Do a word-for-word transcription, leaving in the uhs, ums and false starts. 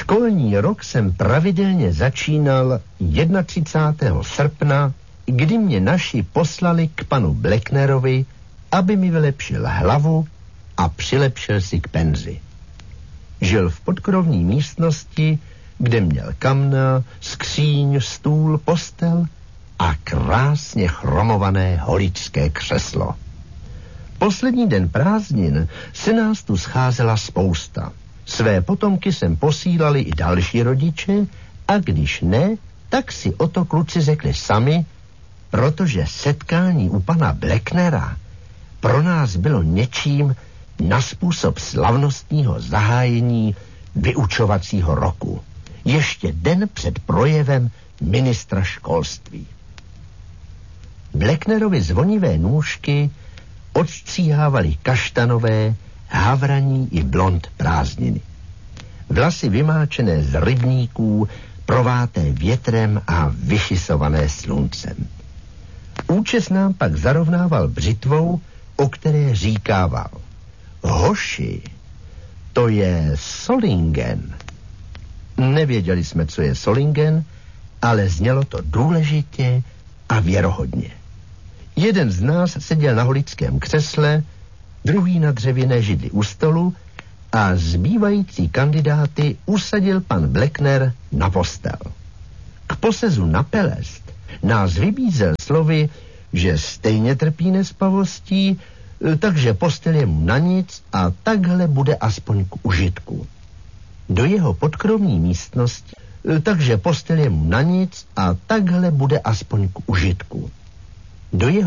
Školní rok jsem pravidelně začínal třicátého prvního srpna, kdy mě naši poslali k panu Blacknerovi, aby mi vylepšil hlavu a přilepšil si k penzi. Žil v podkrovní místnosti, kde měl kamna, skříň, stůl, postel a krásně chromované holičské křeslo. Poslední den prázdnin se nás tu scházela spousta. Své potomky sem posílali i další rodiče a když ne, tak si o to kluci řekli sami, protože setkání u pana Blacknera pro nás bylo něčím na způsob slavnostního zahájení vyučovacího roku. Ještě den před projevem ministra školství. Blacknerovi zvonivé nůžky odstříhávaly kaštanové, havraní i blond prázdniny. Vlasy vymáčené z rybníků, prováté větrem a vyšisované sluncem. Účes nám pak zarovnával břitvou, o které říkával: hoši, to je Solingen. Nevěděli jsme, co je Solingen, ale znělo to důležitě a věrohodně. Jeden z nás seděl na holičském křesle, druhý na dřevěné židli u stolu a zbývající kandidáty usadil pan Blackner na postel. K posezu na pelest nás vybízel slovy, že stejně trpí nespavostí, takže postel je mu na nic a takhle bude aspoň k užitku. Do jeho podkrovní místnosti, takže postel je mu na nic a takhle bude aspoň k užitku. Do jeho